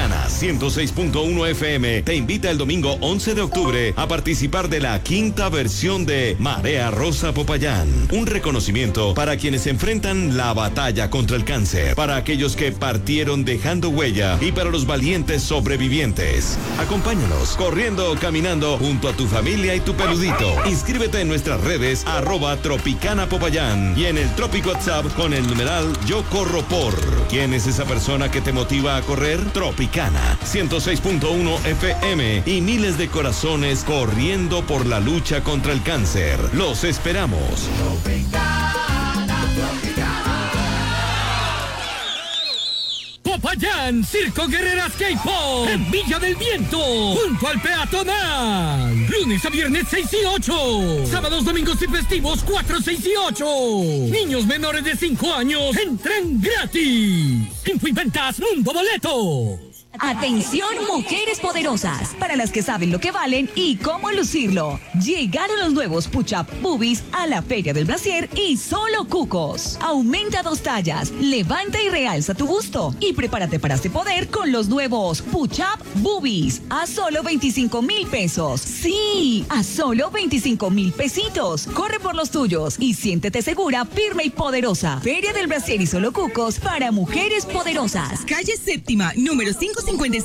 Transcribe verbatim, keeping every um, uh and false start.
Tropicana ciento seis punto uno F M te invita el domingo once de octubre a participar de la quinta versión de Marea Rosa Popayán. Un reconocimiento para quienes enfrentan la batalla contra el cáncer, para aquellos que partieron dejando huella y para los valientes sobrevivientes. Acompáñanos corriendo o caminando junto a tu familia y tu peludito. Inscríbete en nuestras redes arroba Tropicana Popayán y en el Tropic WhatsApp con el numeral Yo Corro Por. ¿Quién es esa persona que te motiva a correr? Tropicana ciento seis punto uno F M y miles de corazones corriendo por la lucha contra el cáncer. Los esperamos. Tropicana, Tropicana. Popayán, Circo Guerrera Skate Park, en Villa del Viento, junto al peatonal. Lunes a viernes seis y ocho. Sábados, domingos y festivos cuatro, seis y ocho. Niños menores de cinco años entran gratis. Info y ventas Mundo Boletos. Atención, mujeres poderosas, para las que saben lo que valen y cómo lucirlo. Llegaron los nuevos Push-Up Boobies a la Feria del Brasier y solo cucos. Aumenta dos tallas, levanta y realza tu busto y prepárate para este poder con los nuevos Push-Up Boobies a solo veinticinco mil pesos. Sí, a solo veinticinco mil pesitos. Corre por los tuyos y siéntete segura, firme y poderosa. Feria del Brasier y solo cucos para mujeres poderosas. Calle Séptima, número cinco cincuenta y